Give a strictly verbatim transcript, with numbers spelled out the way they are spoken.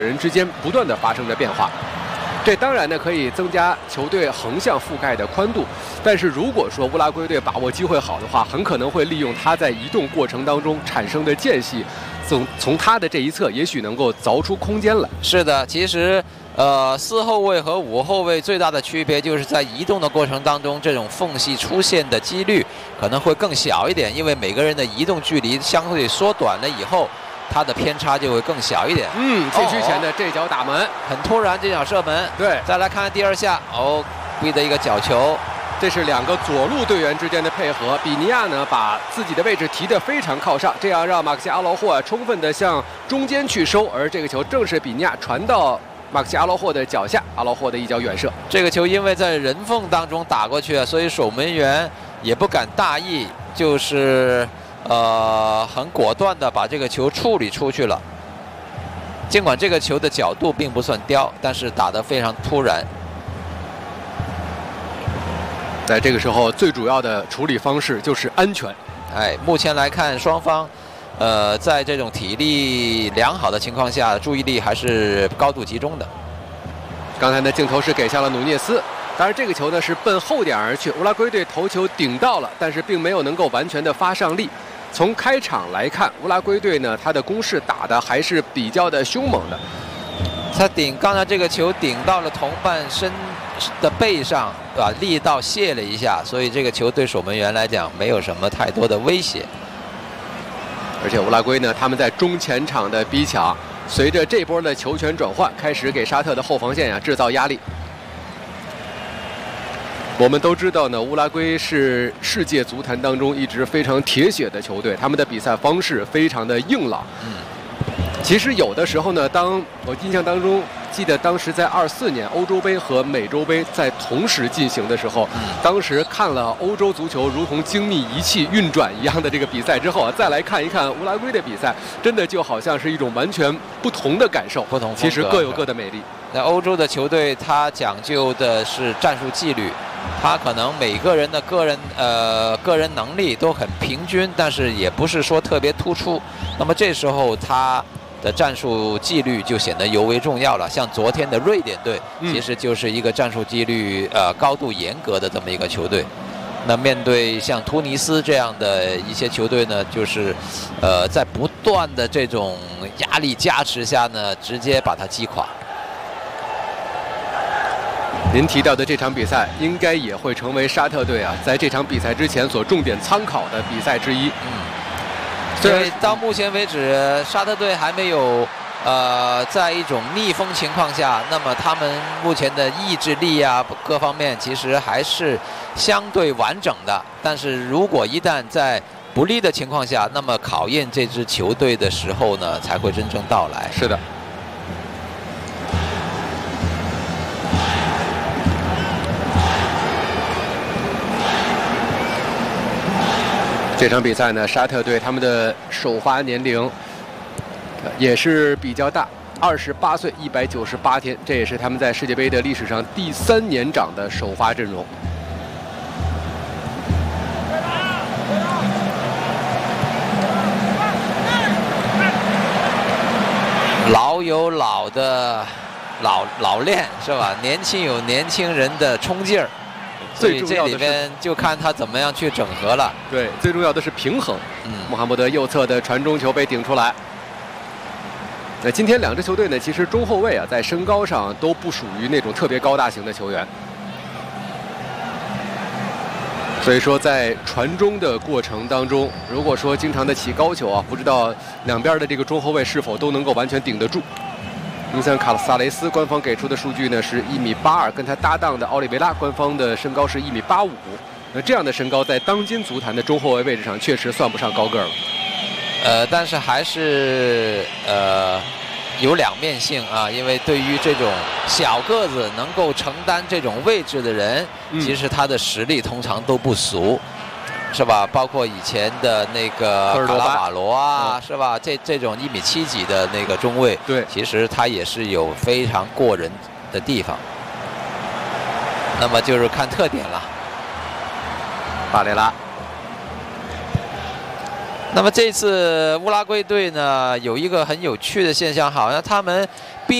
人之间不断的发生着变化。这当然呢可以增加球队横向覆盖的宽度，但是如果说乌拉圭队把握机会好的话，很可能会利用他在移动过程当中产生的间隙，从从他的这一侧也许能够凿出空间来。 是的，其实呃四后卫和五后卫最大的区别就是在移动的过程当中，这种缝隙出现的几率可能会更小一点，因为每个人的移动距离相对缩短了以后，它的偏差就会更小一点。 嗯，禁区前的这脚打门、哦、 很突然，这脚射门。 对， 再来看第二下，哦，逼的一个角球。 这是两个左路队员之间的配合，比尼亚呢把自己的位置提得非常靠上，这样让马克西阿劳霍啊充分的向中间去收，而这个球正是比尼亚传到马克西阿劳霍的脚下，阿劳霍的一脚远射。 这个球因为在人缝当中打过去，所以守门员也不敢大意，就是呃很果断的把这个球处理出去了。尽管这个球的角度并不算刁，但是打得非常突然。 在这个时候，最主要的处理方式就是安全。 哎，目前来看，双方，呃，在这种体力良好的情况下，注意力还是高度集中的。 刚才的镜头是给向了努涅斯，当然这个球呢是奔后点而去，乌拉圭队头球顶到了，但是并没有能够完全的发上力。从开场来看，乌拉圭队呢，他的攻势打的还是比较的凶猛的。 他顶刚才这个球顶到了同伴身的背上，对吧？力道泄了一下，所以这个球对守门员来讲没有什么太多的威胁。 而且乌拉圭呢，他们在中前场的逼抢，随着这波的球权转换，开始给沙特的后防线呀、啊、制造压力。我们都知道呢，乌拉圭是世界足坛当中一支非常铁血的球队，他们的比赛方式非常的硬朗。嗯。其实有的时候呢，当我印象当中记得当时在二四年欧洲杯和美洲杯在同时进行的时候，嗯、当时看了欧洲足球如同精密仪器运转一样的这个比赛之后啊，再来看一看乌拉圭的比赛，真的就好像是一种完全不同的感受。 不同， 其实各有各的美丽。 那欧洲的球队，它讲究的是战术纪律，他可能每个人的个人呃个人能力都很平均，但是也不是说特别突出。那么这时候他的战术纪律就显得尤为重要了。像昨天的瑞典队，其实就是一个战术纪律呃高度严格的这么一个球队。那面对像突尼斯这样的一些球队呢，就是呃在不断的这种压力加持下呢，直接把它击垮。 您提到的这场比赛，应该也会成为沙特队啊在这场比赛之前所重点参考的比赛之一。 嗯，所以到目前为止，沙特队还没有呃在一种逆风情况下，那么他们目前的意志力啊各方面其实还是相对完整的。但是如果一旦在不利的情况下，那么考验这支球队的时候呢，才会真正到来。 是的。这场比赛呢，沙特队他们的首发年龄也是比较大，二十八岁，一百九十八天，这也是他们在世界杯的历史上第三年长的首发阵容。 老有老的老老练是吧？年轻有年轻人的冲劲儿。 最重要的是， 这里边就看他怎么样去整合了。 对，最重要的是平衡。 嗯， 穆罕默德右侧的传中球被顶出来。那今天两支球队呢，其实中后卫啊，在身高上都不属于那种特别高大型的球员，所以说在传中的过程当中，如果说经常的起高球啊，不知道两边的这个中后卫是否都能够完全顶得住。您像卡萨雷斯官方给出的数据呢是一米八二，跟他搭档的奥利维拉官方的身高是一米八五。那这样的身高在当今足坛的中后卫位置上确实算不上高个了。 呃，但是还是呃有两面性啊，因为对于这种小个子能够承担这种位置的人，嗯、其实他的实力通常都不俗。是吧？包括以前的那个卡拉瓦罗啊，嗯、是吧？这这种一米七几的那个中卫， 对， 其实他也是有非常过人的地方。那么就是看特点了。 巴雷拉， 那么这次乌拉圭队呢，有一个很有趣的现象，好像他们